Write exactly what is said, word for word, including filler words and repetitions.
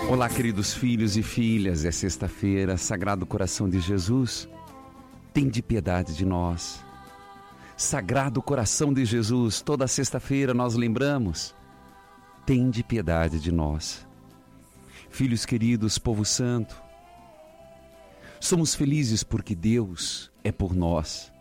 Olá, queridos filhos e filhas, é sexta-feira, Sagrado Coração de Jesus, tende piedade de nós. Sagrado Coração de Jesus, toda sexta-feira nós lembramos, tende piedade de nós. Filhos queridos, povo santo, somos felizes porque Deus é por nós.